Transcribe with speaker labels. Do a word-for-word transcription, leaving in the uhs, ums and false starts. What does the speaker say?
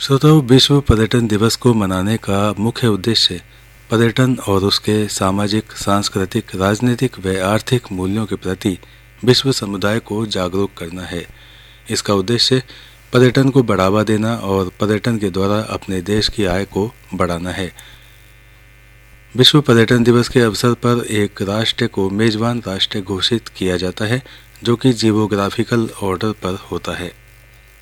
Speaker 1: श्रोताओं, विश्व पर्यटन दिवस को मनाने का मुख्य उद्देश्य पर्यटन और उसके सामाजिक, सांस्कृतिक, राजनीतिक व आर्थिक मूल्यों के प्रति विश्व समुदाय को जागरूक करना है। इसका उद्देश्य पर्यटन को बढ़ावा देना और पर्यटन के द्वारा अपने देश की आय को बढ़ाना है। विश्व पर्यटन दिवस के अवसर पर एक राष्ट्र को मेजबान राष्ट्र घोषित किया जाता है, जो कि जियोग्राफिकल ऑर्डर पर होता है।